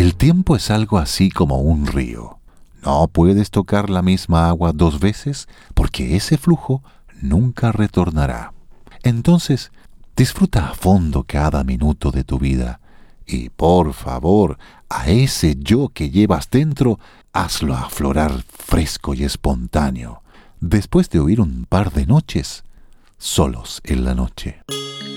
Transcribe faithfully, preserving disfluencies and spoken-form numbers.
El tiempo es algo así como un río. No puedes tocar la misma agua dos veces porque ese flujo nunca retornará. Entonces, disfruta a fondo cada minuto de tu vida y, por favor, a ese yo que llevas dentro, hazlo aflorar fresco y espontáneo, después de oír un par de noches solos en la noche.